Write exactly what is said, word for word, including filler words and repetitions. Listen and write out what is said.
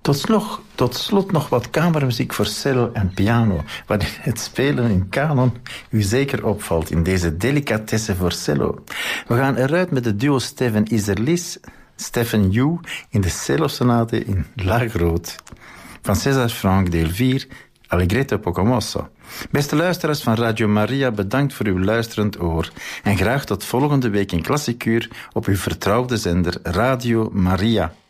Tot, nog, tot slot nog wat kamermuziek voor cello en piano, waarin het spelen in kanon u zeker opvalt in deze delicatesse voor cello. We gaan eruit met de duo Stefan Iserlis, Stefan Yu in de cello-sonate in La Groot van César Franck deel vier, Allegretto poco mosso. Beste luisteraars van Radio Maria, bedankt voor uw luisterend oor. En graag tot volgende week in Klassikuur op uw vertrouwde zender Radio Maria.